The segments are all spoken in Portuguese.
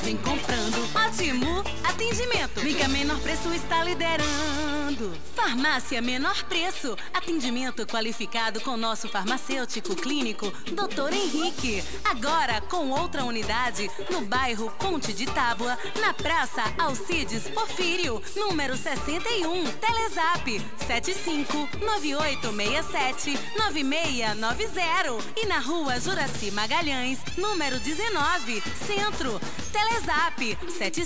vem comprando. Ótimo atendimento. Liga Menor Preço está liderando. Farmácia Menor Preço. Atendimento qualificado com nosso farmacêutico clínico, Dr. Henrique. Agora com outra unidade no bairro Ponte de Tábua, na Praça Alcides Porfírio, número 61. Telezap 7598679690 e na Rua Juraci Magalhães, número 19, Centro. Telezap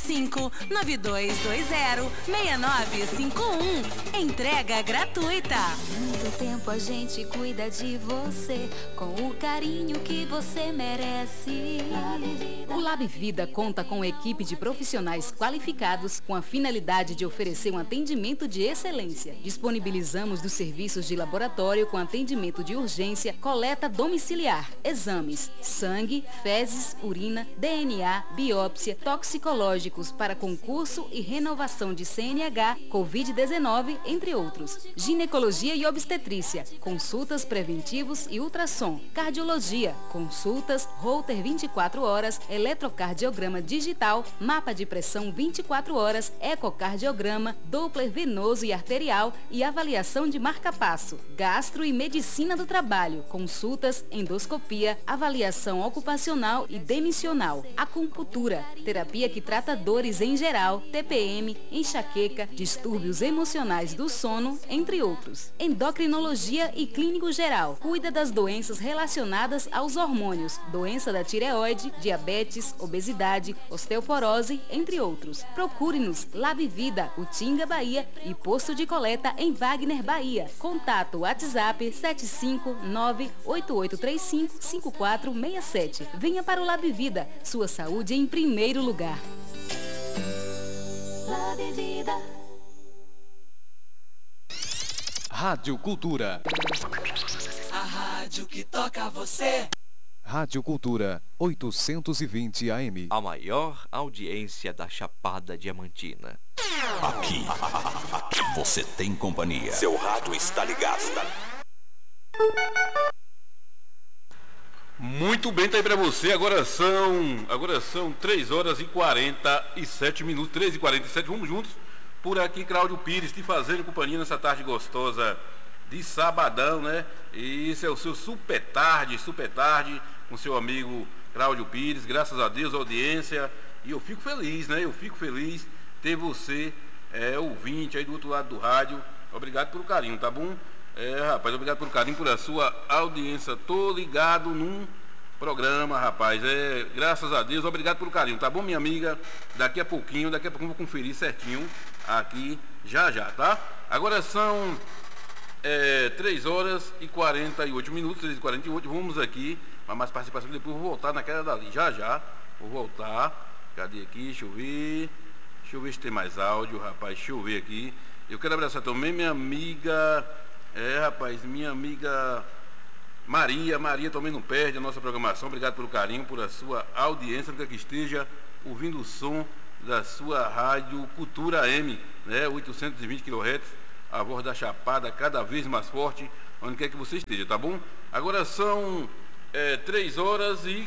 7592206951. Entrega gratuita. Muito tempo a gente cuida de você com o carinho que você merece. O Lab Vida conta com uma equipe de profissionais qualificados com a finalidade de oferecer um atendimento de excelência. Disponibilizamos dos serviços de laboratório com atendimento de urgência, coleta domiciliar, exames, sangue, fezes, urina, DNA, biópsia, toxicológicos para concurso e renovação de CNH, Covid-19, entre outros. Ginecologia e obstetrícia, consultas preventivos e ultrassom, cardiologia, consultas, holter 24 horas, eletrocardiograma digital, mapa de pressão 24 horas, ecocardiograma, Doppler venoso e arterial e avaliação de marca-passo, gastro e medicina do trabalho, consultas, endoscopia, avaliação ocupacional e demissional, acupuntura, terapia que trata dores em geral, TPM, enxaqueca, distúrbios emocionais do sono, entre outros. Endocrinologia e clínico geral, cuida das doenças relacionadas aos hormônios, doença da tireoide, diabetes, obesidade, osteoporose, entre outros. Procure-nos Lab Vida, Utinga, Bahia e Posto de Coleta em Wagner, Bahia. Contato WhatsApp 75988355467. Venha para o Lab Vida, sua saúde em primeiro lugar. Lab Vida. Rádio Cultura. A rádio que toca você. Rádio Cultura 820 AM. A maior audiência da Chapada Diamantina. Aqui você tem companhia. Seu rádio está ligado. Muito bem, tá aí pra você. Agora são 3 horas e 47 minutos. 3h47, vamos juntos. Por aqui, Cláudio Pires, te fazendo companhia nessa tarde gostosa de sabadão, né? E esse é o seu super tarde, com seu amigo Cláudio Pires. Graças a Deus, audiência. E eu fico feliz, né? Eu fico feliz ter você, ouvinte aí do outro lado do rádio. Obrigado pelo carinho, tá bom? Rapaz, obrigado pelo carinho, por a sua audiência. Tô ligado num programa, rapaz. Graças a Deus, obrigado pelo carinho, tá bom, minha amiga? Daqui a pouquinho eu vou conferir certinho aqui, já, tá? Agora são 3 horas e 48 minutos, 3h48. Vamos aqui para mais participação, depois vou voltar naquela dali, já. Vou voltar. Cadê aqui? Deixa eu ver se tem mais áudio, rapaz. Deixa eu ver aqui. Eu quero abraçar também minha amiga, minha amiga Maria também não perde a nossa programação. Obrigado pelo carinho, por a sua audiência, que esteja ouvindo o som da sua rádio Cultura AM, né? 820 kHz, a voz da Chapada cada vez mais forte, onde quer que você esteja, tá bom? Agora são 3 horas e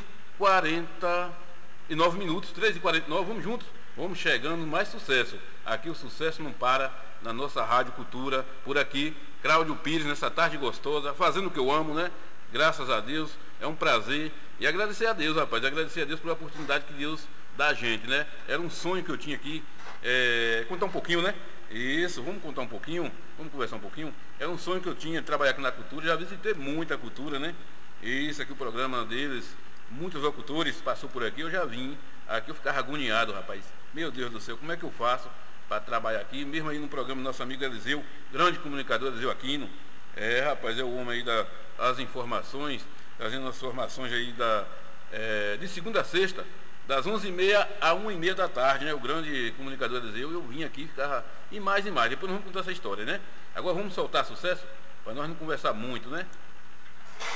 49 minutos, 3h49, vamos juntos, vamos chegando, mais sucesso. Aqui o sucesso não para na nossa Rádio Cultura, por aqui, Cláudio Pires, nessa tarde gostosa, fazendo o que eu amo, né? Graças a Deus, é um prazer. E agradecer a Deus, rapaz, agradecer a Deus pela oportunidade que Deus dá a gente, né? Era um sonho que eu tinha aqui, contar um pouquinho, né? Isso, vamos contar um pouquinho, vamos conversar um pouquinho. Era um sonho que eu tinha, trabalhar aqui na cultura, já visitei muita cultura, né? Isso aqui, o programa deles, muitos locutores passou por aqui, eu já vim. Aqui eu ficava agoniado, rapaz. Meu Deus do céu, como é que eu faço para trabalhar aqui? Mesmo aí no programa do nosso amigo Eliseu, grande comunicador Eliseu Aquino. Rapaz, é o homem aí das informações, trazendo as informações aí de segunda a sexta, das 11h30 a 1h30 da tarde, né? O grande comunicador Eliseu, eu vim aqui, ficava e mais, depois nós vamos contar essa história, né? Agora vamos soltar sucesso, para nós não conversar muito, né?